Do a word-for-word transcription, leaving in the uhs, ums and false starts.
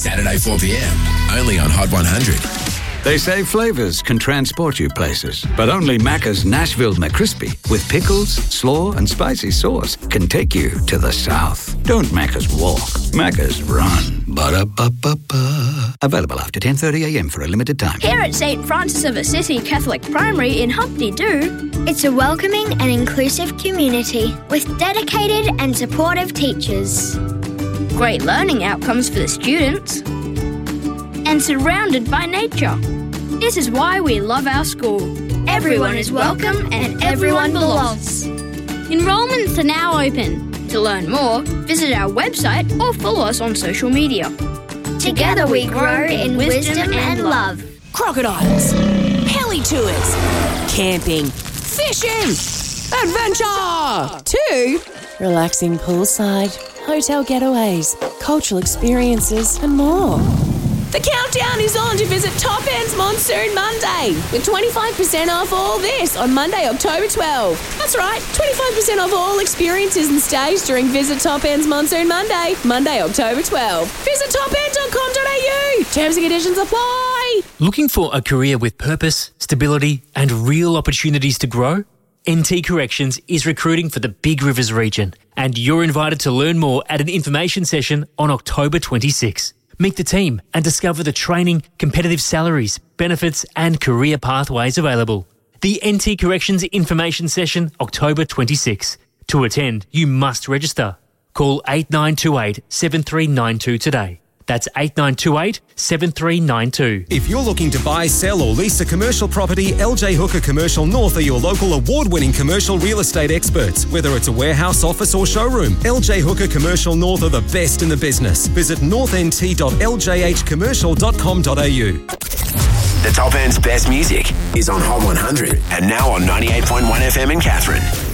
Saturday four p.m, only on Hot one hundred. They say flavours can transport you places, but only Macca's Nashville McCrispy with pickles, slaw and spicy sauce can take you to the south. Don't Macca's walk, Macca's run. Ba-da-ba-ba-ba. Available after ten thirty a m for a limited time. Here at Saint Francis of Assisi Catholic Primary in Humpty Doo, it's a welcoming and inclusive community with dedicated and supportive teachers. Great learning outcomes for the students, and surrounded by nature. This is why we love our school. Everyone is welcome and everyone belongs. Enrolments are now open. To learn more, visit our website or follow us on social media. Together we grow in wisdom and love. Crocodiles, heli tours, camping, fishing, adventure, two, relaxing poolside, hotel getaways, cultural experiences and more. The countdown is on to visit Top End's Monsoon Monday with twenty-five percent off all this on Monday, October twelfth. That's right, twenty-five percent off all experiences and stays during Visit Top End's Monsoon Monday, Monday, October twelfth. Visit top end dot com dot a u. Terms and conditions apply. Looking for a career with purpose, stability and real opportunities to grow? N T Corrections is recruiting for the Big Rivers region, and you're invited to learn more at an information session on October twenty-sixth. Meet the team and discover the training, competitive salaries, benefits and career pathways available. The N T Corrections Information Session, October twenty-sixth. To attend, you must register. Call eight nine two eight, seven three nine two today. That's eight nine two eight, seven three nine two. If you're looking to buy, sell or lease a commercial property, L J Hooker Commercial North are your local award-winning commercial real estate experts. Whether it's a warehouse, office or showroom, L J Hooker Commercial North are the best in the business. Visit north n t dot l j h commercial dot com dot a u. The Top End's best music is on Hot one hundred and now on ninety-eight point one F M in Catherine.